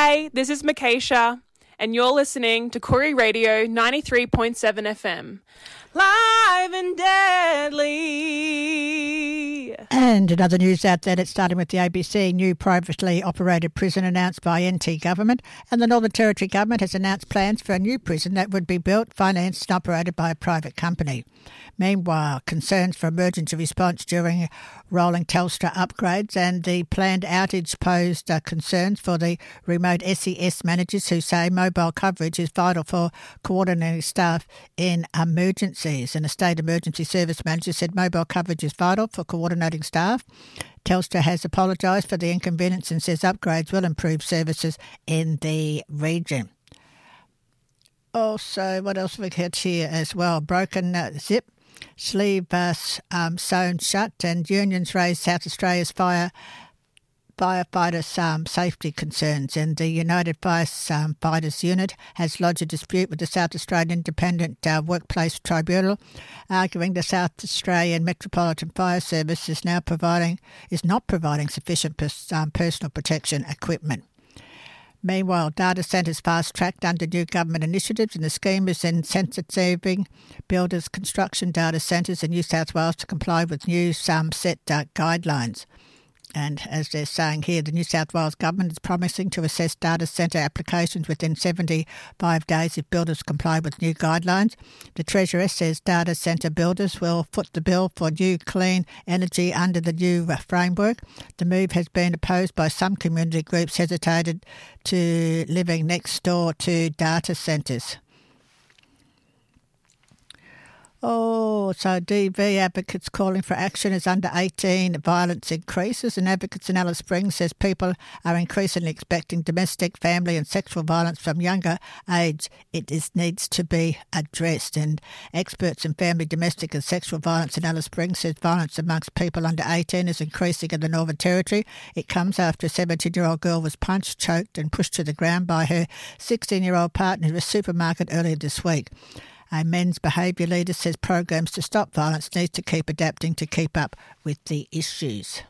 Hey, this is Makesha, and you're listening to Koori Radio 93.7 FM. Live and deadly. And another news outlet, it's starting with the ABC, new privately operated prison announced by NT Government, and the Northern Territory Government has announced plans for a new prison that would be built, financed and operated by a private company. Meanwhile, concerns for emergency response during rolling Telstra upgrades and the planned outage posed concerns for the remote SES managers who say mobile coverage is vital for coordinating staff in emergencies. And a state emergency service manager said mobile coverage is vital for coordinating staff. Telstra has apologised for the inconvenience and says upgrades will improve services in the region. Also, what else have we got here as well? Broken zip, sleeve sewn shut, and unions raise South Australia's firefighters' safety concerns. And the United Firefighters Unit has lodged a dispute with the South Australian Independent Workplace Tribunal, arguing the South Australian Metropolitan Fire Service is not providing sufficient personal protection equipment. Meanwhile, data centres fast-tracked under new government initiatives, and the scheme is incentivizing builders' construction data centres in New South Wales to comply with new set guidelines. And as they're saying here, the New South Wales Government is promising to assess data centre applications within 75 days if builders comply with new guidelines. The Treasurer says data centre builders will foot the bill for new clean energy under the new framework. The move has been opposed by some community groups hesitated to living next door to data centres. So DV advocates calling for action as under 18 violence increases, and advocates in Alice Springs says people are increasingly expecting domestic, family and sexual violence from younger age. It needs to be addressed, and experts in family, domestic and sexual violence in Alice Springs says violence amongst people under 18 is increasing in the Northern Territory. It comes after a 17-year-old girl was punched, choked and pushed to the ground by her 16-year-old partner in a supermarket earlier this week. A men's behaviour leader says programs to stop violence need to keep adapting to keep up with the issues.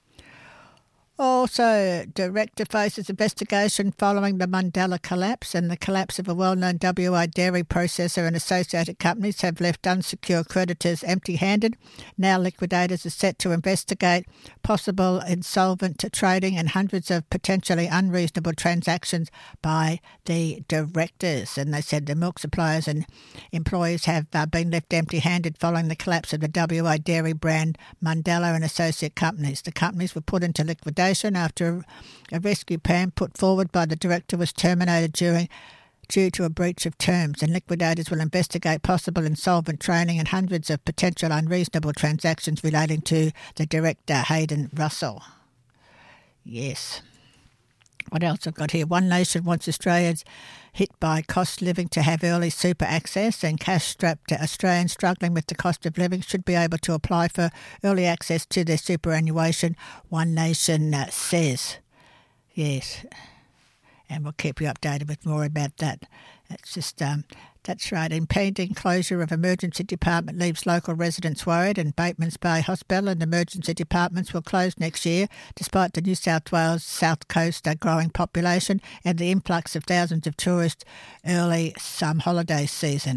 Also, Director faces investigation following the Mundella collapse, and the collapse of a well-known WA dairy processor and associated companies have left unsecured creditors empty-handed. Now liquidators are set to investigate possible insolvent trading and hundreds of potentially unreasonable transactions by the directors. And they said the milk suppliers and employees have been left empty-handed following the collapse of the WA dairy brand Mundella and associate companies. The companies were put into liquidation after a rescue plan put forward by the director was terminated due to a breach of terms, and liquidators will investigate possible insolvent trading and hundreds of potential unreasonable transactions relating to the director, Hayden Russell. Yes. What else I've got here? One Nation wants Australians hit by cost of living to have early super access, and cash-strapped Australians struggling with the cost of living should be able to apply for early access to their superannuation, One Nation says. Yes, and we'll keep you updated with more about that. That's right. Impending closure of emergency department leaves local residents worried, and Batemans Bay Hospital and emergency departments will close next year despite the New South Wales South Coast growing population and the influx of thousands of tourists early holiday season.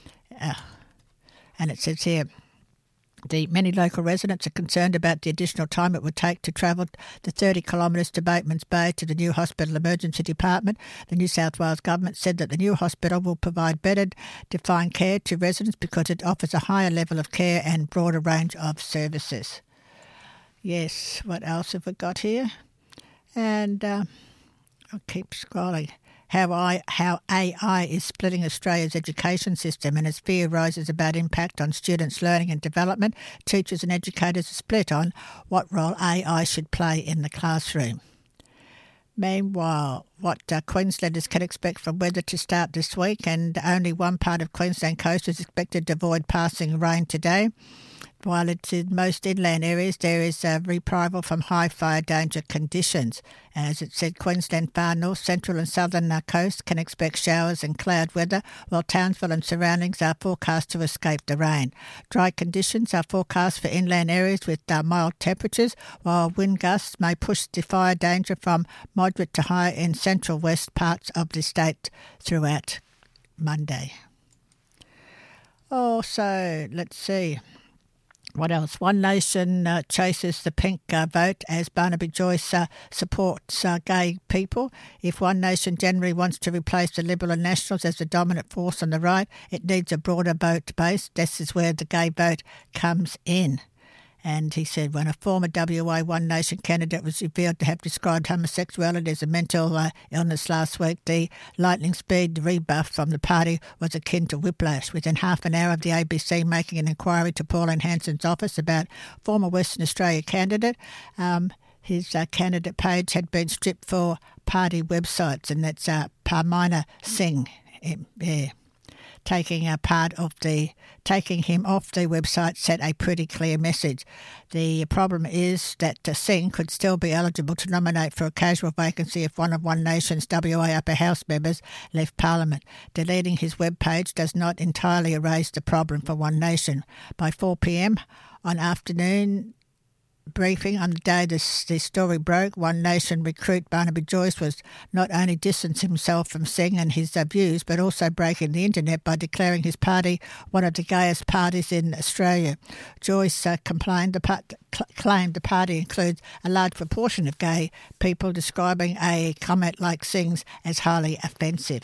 And it says here, the many local residents are concerned about the additional time it would take to travel the 30 kilometres to Batemans Bay to the new hospital emergency department. The New South Wales Government said that the new hospital will provide better defined care to residents because it offers a higher level of care and broader range of services. Yes, what else have we got here? And I'll keep scrolling. How AI is splitting Australia's education system, and as fear rises about impact on students' learning and development, teachers and educators are split on what role AI should play in the classroom. Meanwhile, what Queenslanders can expect from weather to start this week, and only one part of Queensland coast is expected to avoid passing rain today. While it's in most inland areas, there is a reprieve from high fire danger conditions. As it said, Queensland far north, central and southern coast can expect showers and cloud weather, while Townsville and surroundings are forecast to escape the rain. Dry conditions are forecast for inland areas with mild temperatures, while wind gusts may push the fire danger from moderate to high in central west parts of the state throughout Monday. Also, let's see. What else? One Nation chases the pink vote as Barnaby Joyce supports gay people. If One Nation generally wants to replace the Liberal and Nationals as the dominant force on the right, it needs a broader vote base. This is where the gay vote comes in. And he said when a former WA One Nation candidate was revealed to have described homosexuality as a mental illness last week, the lightning speed rebuff from the party was akin to whiplash. Within half an hour of the ABC making an inquiry to Pauline Hanson's office about former Western Australia candidate, his candidate page had been stripped for party websites, and that's Parmina Singh. Taking him off the website sent a pretty clear message. The problem is that Singh could still be eligible to nominate for a casual vacancy if one of One Nation's WA upper house members left Parliament. Deleting his webpage does not entirely erase the problem for One Nation. By 4 p.m. on afternoon briefing on the day the story broke, One Nation recruit Barnaby Joyce was not only distancing himself from Singh and his views, but also breaking the internet by declaring his party one of the gayest parties in Australia. Joyce claimed the party includes a large proportion of gay people, describing a comment like Singh's as highly offensive.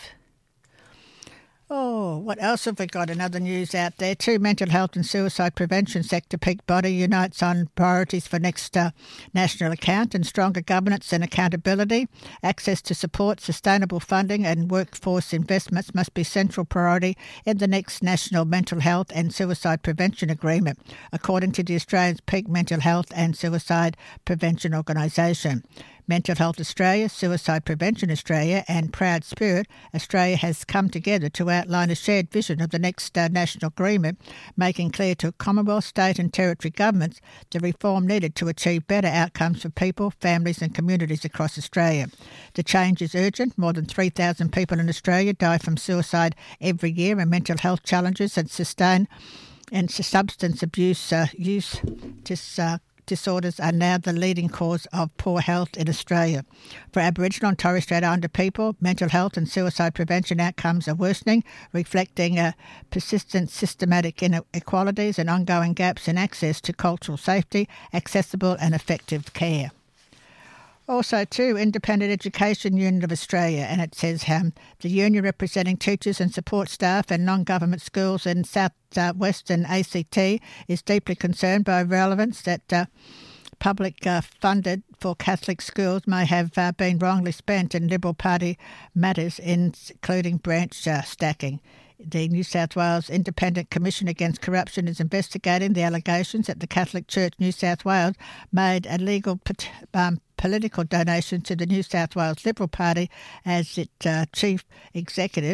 Oh, what else have we got? Another news out there. 2 mental health and suicide prevention sector peak body unites on priorities for next national account and stronger governance and accountability. Access to support, sustainable funding and workforce investments must be central priority in the next national mental health and suicide prevention agreement, according to the Australia's peak mental health and suicide prevention organisation. Mental Health Australia, Suicide Prevention Australia and Proud Spirit Australia has come together to outline a shared vision of the next national agreement, making clear to Commonwealth, state and territory governments the reform needed to achieve better outcomes for people, families and communities across Australia. The change is urgent. More than 3,000 people in Australia die from suicide every year, and mental health challenges and substance abuse disorders are now the leading cause of poor health in Australia. For Aboriginal and Torres Strait Islander people, mental health and suicide prevention outcomes are worsening, reflecting persistent systematic inequalities and ongoing gaps in access to cultural safety, accessible and effective care. Also, too, Independent Education Union of Australia, and it says the union representing teachers and support staff and non-government schools in Western ACT is deeply concerned by relevance that public funded for Catholic schools may have been wrongly spent in Liberal Party matters, including branch stacking. The New South Wales Independent Commission Against Corruption is investigating the allegations that the Catholic Church New South Wales made illegal political donations to the New South Wales Liberal Party as its chief executive,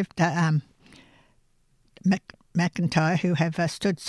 McIntyre, who have stood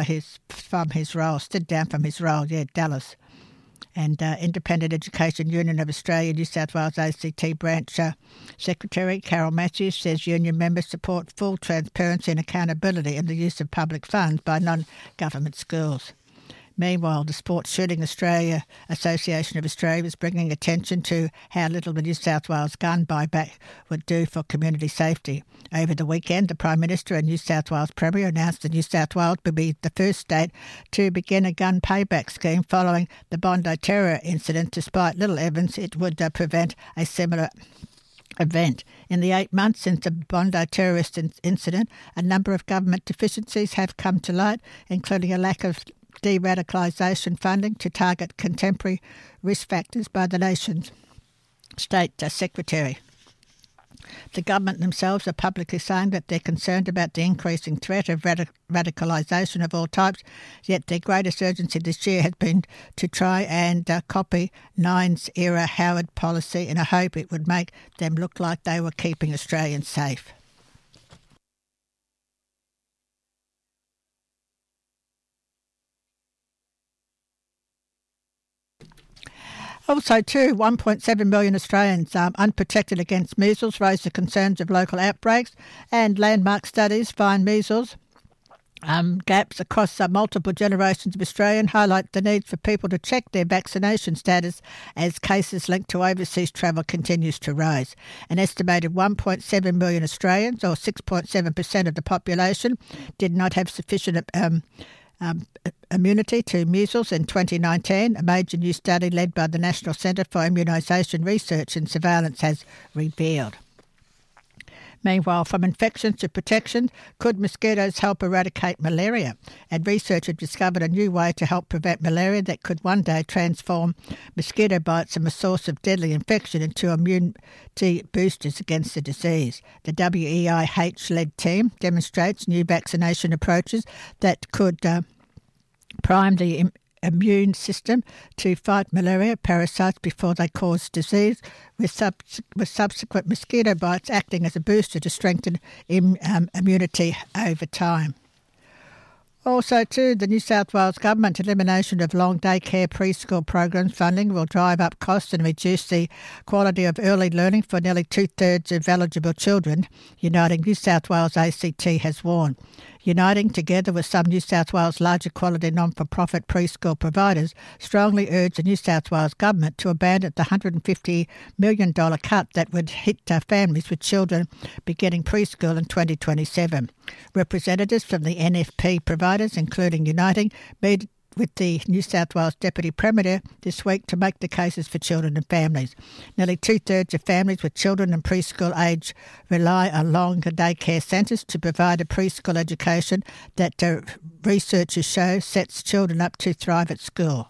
down from his role, Dallas. And Independent Education Union of Australia, New South Wales ACT Branch Secretary Carol Matthews says union members support full transparency and accountability in the use of public funds by non-government schools. Meanwhile, the Sports Shooting Australia Association of Australia is bringing attention to how little the New South Wales gun buyback would do for community safety. Over the weekend, the Prime Minister and New South Wales Premier announced that New South Wales would be the first state to begin a gun payback scheme following the Bondi terror incident. Despite little evidence, it would prevent a similar event. In the 8 months since the Bondi terrorist incident, a number of government deficiencies have come to light, including a lack of de-radicalisation funding to target contemporary risk factors by the nation's State Secretary. The government themselves are publicly saying that they're concerned about the increasing threat of radicalisation of all types, yet their greatest urgency this year has been to try and copy Nine's-era Howard policy in a hope it would make them look like they were keeping Australians safe. Also, too, 1.7 million Australians unprotected against measles raise the concerns of local outbreaks, and landmark studies find measles gaps across multiple generations of Australians highlight the need for people to check their vaccination status as cases linked to overseas travel continues to rise. An estimated 1.7 million Australians, or 6.7% of the population, did not have sufficient immunity to measles in 2019, a major new study led by the National Centre for Immunisation Research and Surveillance has revealed. Meanwhile, from infections to protection, could mosquitoes help eradicate malaria? And research have discovered a new way to help prevent malaria that could one day transform mosquito bites from a source of deadly infection into immunity boosters against the disease. The WEIH-led team demonstrates new vaccination approaches that could prime the immune system to fight malaria parasites before they cause disease, with subsequent mosquito bites acting as a booster to strengthen immunity over time. Also, too, the New South Wales Government elimination of long daycare preschool programs funding will drive up costs and reduce the quality of early learning for nearly two-thirds of eligible children, Uniting New South Wales ACT has warned. Uniting, together with some New South Wales larger quality non-for-profit preschool providers, strongly urged the New South Wales Government to abandon the $150 million cut that would hit families with children beginning preschool in 2027. Representatives from the NFP providers, including Uniting, met with the New South Wales Deputy Premier this week to make the cases for children and families. Nearly two-thirds of families with children in preschool age rely on longer daycare centres to provide a preschool education that researchers show sets children up to thrive at school.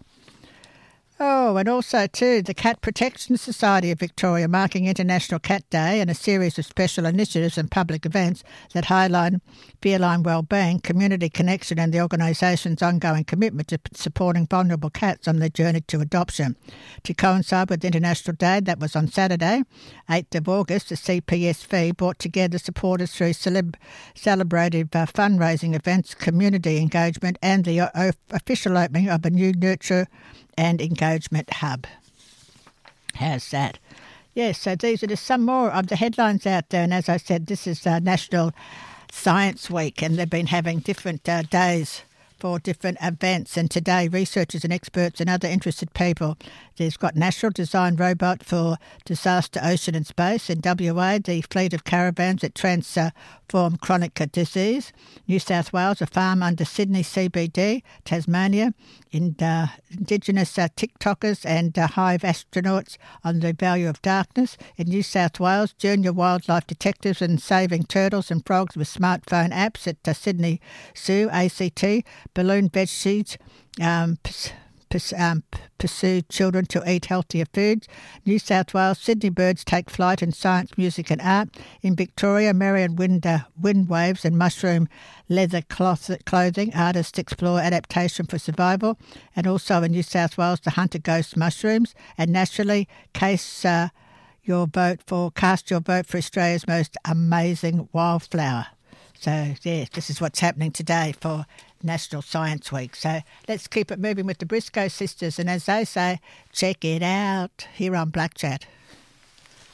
Oh, and also, too, the Cat Protection Society of Victoria marking International Cat Day and a series of special initiatives and public events that highlight feline well-being, community connection and the organisation's ongoing commitment to supporting vulnerable cats on their journey to adoption. To coincide with International Day, that was on Saturday, 8th of August, the CPSV brought together supporters through celebrative fundraising events, community engagement and the official opening of a new nurture and engagement hub. How's that? Yes, so these are just some more of the headlines out there. And as I said, this is National Science Week, and they've been having different days for different events. And today, researchers and experts and other interested people, there's got National Design Robot for Disaster Ocean and Space. In WA, the fleet of caravans that transform chronic disease. New South Wales, a farm under Sydney CBD. Tasmania, Indigenous TikTokers and Hive astronauts on the value of darkness. In New South Wales, junior wildlife detectives and saving turtles and frogs with smartphone apps at Sydney Zoo, ACT. Balloon veg seeds pursue children to eat healthier foods. New South Wales, Sydney birds take flight in science, music and art. In Victoria, Marion wind waves and mushroom leather clothing. Artists explore adaptation for survival. And also in New South Wales, the hunter ghost mushrooms. And nationally, cast your vote for Australia's most amazing wildflower. So, yeah, this is what's happening today for National Science Week. So let's keep it moving with the Briscoe sisters. And as they say, check it out here on Black Chat.